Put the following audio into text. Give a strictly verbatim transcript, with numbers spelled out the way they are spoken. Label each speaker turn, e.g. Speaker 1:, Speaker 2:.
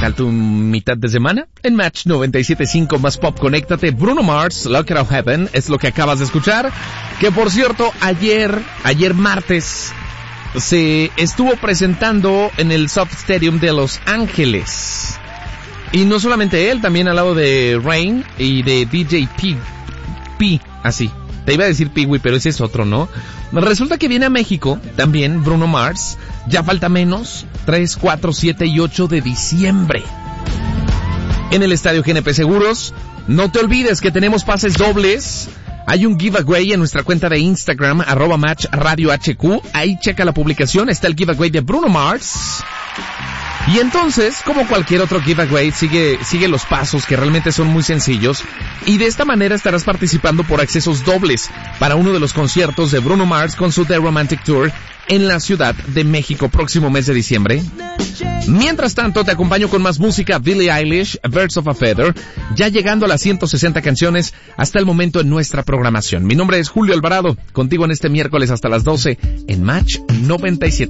Speaker 1: tal tu mitad de semana? En Match noventa y siete punto cinco más pop, conéctate. Bruno Mars, Lock It Up Heaven, es lo que acabas de escuchar. Que por cierto, ayer, ayer martes, se estuvo presentando en el Soft Stadium de Los Ángeles. Y no solamente él, también al lado de Rain y de D J P. P, así. Te iba a decir Peewee, pero ese es otro, ¿no? Resulta que viene a México también Bruno Mars. Ya falta menos. tres, cuatro, siete y ocho de diciembre. En el Estadio G N P Seguros. No te olvides que tenemos pases dobles. Hay un giveaway en nuestra cuenta de Instagram, arroba match radio H Q. Ahí checa la publicación, está el giveaway de Bruno Mars. Y entonces, como cualquier otro giveaway, sigue, sigue los pasos que realmente son muy sencillos. Y de esta manera estarás participando por accesos dobles para uno de los conciertos de Bruno Mars con su The Romantic Tour en la Ciudad de México, próximo mes de diciembre. Mientras tanto, te acompaño con más música. Billie Eilish, Birds of a Feather, ya llegando a las ciento sesenta canciones hasta el momento en nuestra programación. Mi nombre es Julio Alvarado, contigo en este miércoles hasta las doce en Match noventa y siete.